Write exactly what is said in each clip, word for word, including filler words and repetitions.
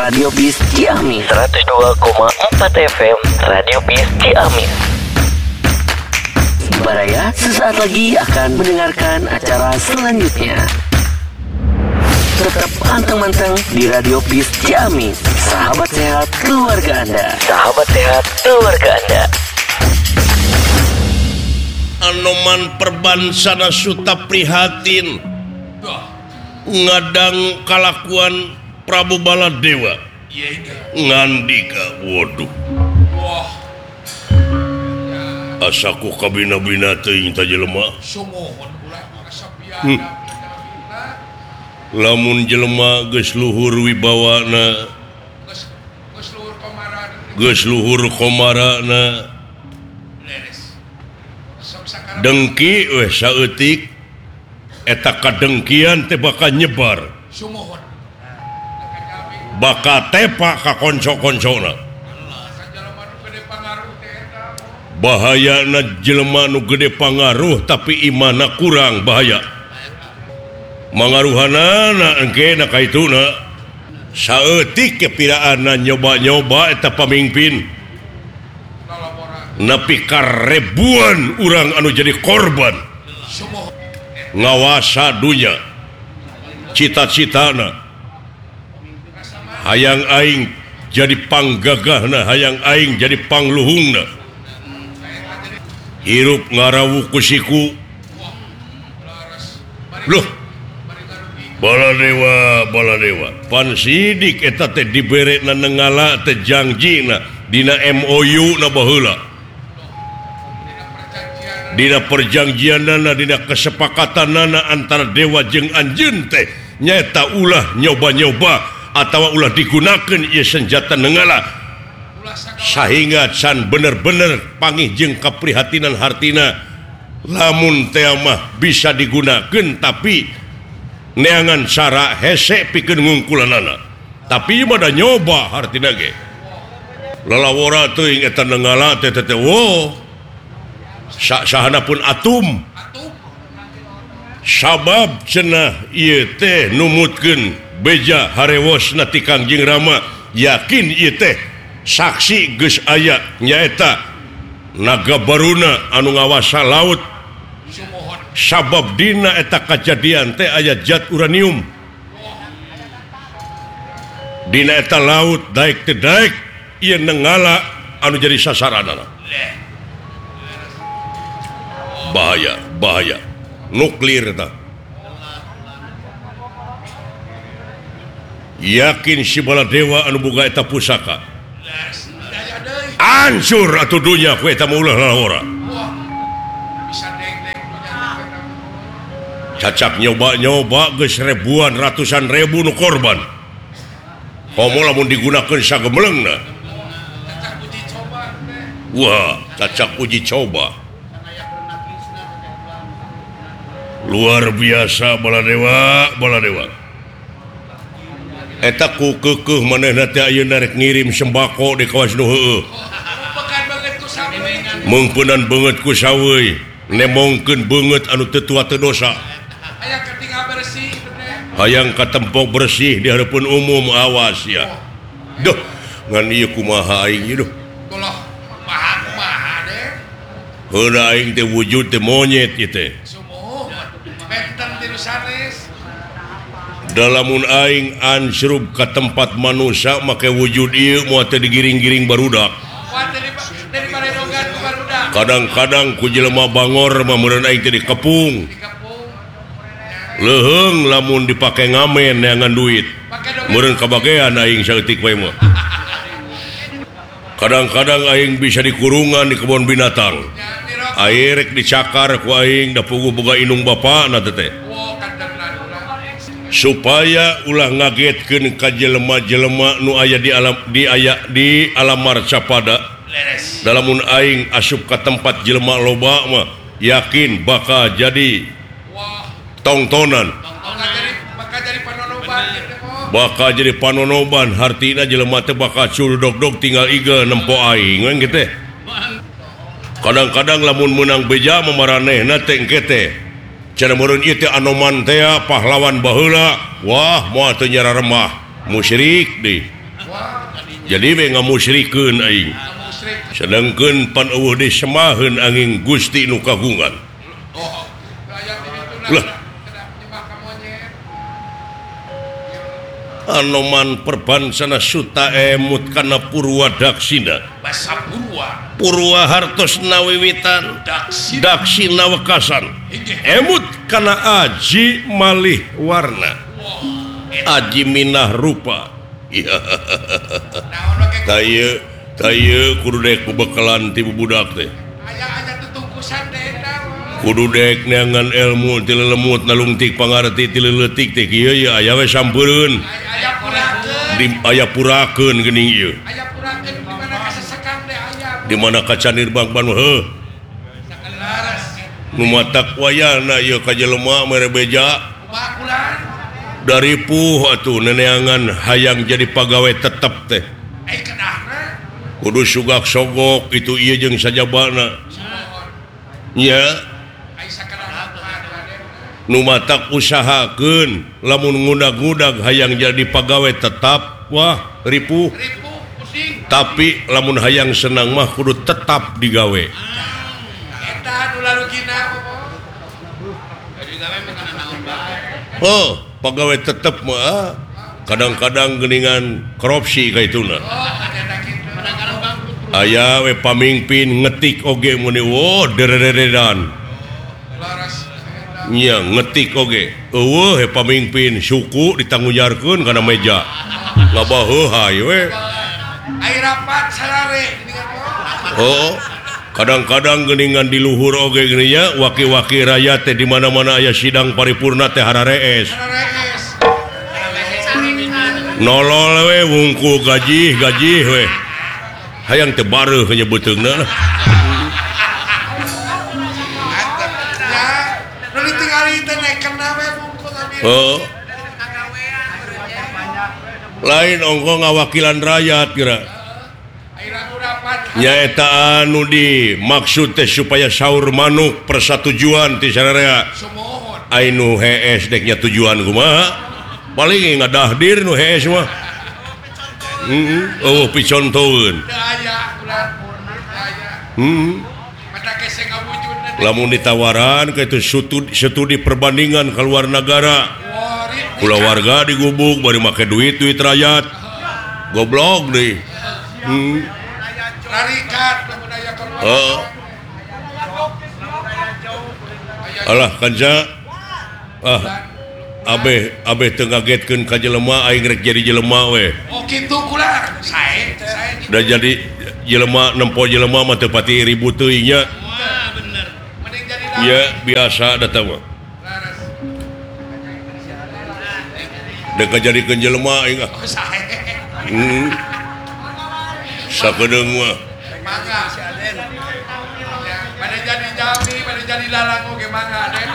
Radio Bis Ciamis seratus dua koma empat F M Radio Bis Ciamis. Baraya sesaat lagi akan mendengarkan acara selanjutnya. Tetap pantang-mantang di Radio Bis Ciamis. Sahabat sehat keluarga Anda. Sahabat sehat keluarga Anda. Anoman perbansana suta prihatin ngadang kalakuan Prabu Baladewa ngandika waduh asaku kabina-bina teuing ta jelema hmm. Lamun jelema geus luhur wibawana geus luhur komarana dengki weh saeutik eta kadengkian teh bakal nyebar bakal tepak ka konco-koncona bahayana jelema nu gede pangaruh tapi imana kurang bahaya mangaruhanana engke na kaituna saeutik kepiraana nyoba-nyoba eta pamimpin nepi ka ribuan urang anu jadi korban ngawasa dunya cita-citana hayang aing jadi panggagahna hayang aing jadi pangluhungna hirup ngarawu kusiku loh Baladewa Baladewa pan sidik eta teh diberekna nengala teh jangjina dina M O U na baheula dina perjanjianana dina kesepakatanana antara dewa jeung anjeun teh nyaeta ulah nyoba-nyoba atawa ulah digunakeun ieu senjata nengala sahingga can bener-bener pangih jeung kaprihatinan hartina lamun teh mah bisa digunakeun tapi neangan cara hese pikeun ngungkulanana tapi ieu mah da nyoba hartina ge lalawora teuing eta nengala teh teh wo sahana pun atum sabab cenah ieu teh numutkeun beja harewosna ti Kangjeng Rama yakin ieu teh saksi geus aya nyaeta naga baruna anu ngawasa laut sabab dina eta kajadian teh aya zat uranium dina eta laut daek teh daek ieu nengala anu jadi sasaranana bahaya bahaya nuklir ta yakin si Baladewa anu boga eta pusaka hancur atuh dunya ku eta maulah lalawara cacak nyoba-nyoba geus ribuan ratusan ribu nu korban komo lamun digunakeun sagemelengna wah cacak uji coba luar biasa Baladewa Baladewa eta ku keukeuh manehna teh ayeuna rek ngirim sembako di kawas nu heueuh mungpeunan beungeut ku saweuy nemongkeun beungeut anu teu tua teu dosa hayang katempok bersih di hadapan umum awas ya duh ngan ieu kumaha aing ieu duh heula aing teh wujud teh monyet ieu teh dalamun aing ansrub ka tempat manusia make wujud ieu moal teh digiring-giring barudak kadang-kadang ku jelema bangor mah meureun aing teh dikepung leheung lamun dipake ngamen neangan duit meureun kabagean aing saeutik wae mah kadang-kadang aing bisa dikurungan di kebun binatang aing rek dicakar ku aing da puguh boga inung bapana teh supaya ulah ngagetkeun ka jelema-jelema nu aya di alam di aya di alam marcapada dalamun aing asup ka tempat jelema loba mah yakin bakal jadi tongtonan bakal jadi panonoban hartina jelema teh bakal culdog-dog tinggal iga nempo aing we kitu kadang-kadang lamun menang beja mamaranehna teh engke teh Cara meureun ieu teh anoman teh pahlawan baheula, wah moal teu nyara remah musyrik deui. jadi we ngamusyrikeun aing sedangkeun pan eueuh disemaheun angin Gusti nu kagungan lah Anoman perbansana suta emut kana Purwa Daksina Basa Purwa Purwa hartos nawiwitan Daksina Daksina wekasan emut kana aji malih warna aji minah rupa kaya kaya kudu dek bekalan ti budak teh aya-aya tutungkusan deh kudu dek neangan ilmu ti lelemut nalungtik pangarti ti leuletik teh kieu ya aya we sampeureun aya purakeun di aya purakeun geuning ieu aya purakeun di mana kasesekam deh aya di mana kacanir bangban heuh sakalaras nu matak wayana ieu ka jelema mere beja bakulan dari puh atuh neneangan hayang jadi pagawe tetep teh ai kedahna kudu sugak sogok itu ieu jeung sajabana nya ai sakaraha nu matak usahakeun lamun ngudag-ngudag hayang jadi pagawe tetap wah ripuh ribu pusing tapi lamun hayang senang mah kudu tetap digawe eta nu lalu gina jadi gawe kana naon bae oh pagawe tetep mah kadang-kadang geuningan korupsi kaituna oh ada kitu kadang-kadang bangkrut aya we pamingpin ngetik oge muni wo dereredan laras nya ngetik oge eueuh he pamingpin suku ditanggujarkeun kana meja ngabaheuh hayu we ai rapat sarare dengan oh kadang-kadang geuningan di luhur oge geuning nya waki-waki rakyat teh di mana-mana aya sidang paripurna teh hararees Rees nolol we wungkul gaji gaji we hayang teu bareuh nyebeuteungna lah ya nu ditinggali teh nekena we bungkul abi oh lain ongko ngawakilan rakyat kira aira nu rapat nyaeta anu di maksud teh supaya saur manuk persatujuan ti sararea sumohon ainu hees deknya tujuan kumaha paling ngadahdir nu hees mah heeh oh picontoeun da aya ulah aya heeh mata kese ngawujudna lamun ditawaran ka itu studi, studi perbandingan ke luar negara warit kula warga digubuk bari make duit duit rakyat goblok deui heeh rarikat lamun aya keluar oh alah kanca ah abeh abeh teu ngagetkeun ka jelema aing rek jadi jelema we oh kitu kula sae sae da jadi jelema nempo jelema mah teu pati ribut teuing nya wah bener mending jadi ya biasa datang mah laras da kajadikeun jelema aing ah oh sae hmm sakedeung mah mangga ya pada jadi jami pada jadi lalang oge mangga den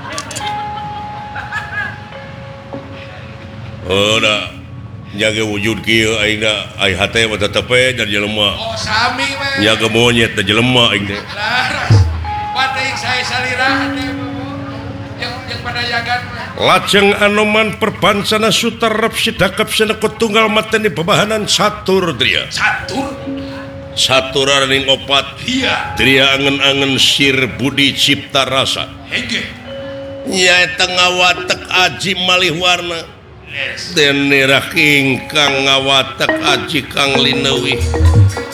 oh da nyaga wujud kieu aing da ai hate mah tetep we jadi jelema oh sami we nyaga monyet da jelema aing teh laras pating sae salira teh yang yang pada yagan mah lajeng Anoman perbansana sutarep sidakap senekut tunggal mateni bebahanan satur dria catur satur araning opat iya dria angen-angen sir budi cipta rasa hege nyaeta ngawatek aji malih warna les den nirah ingkang ngawatek aji kang lineuwih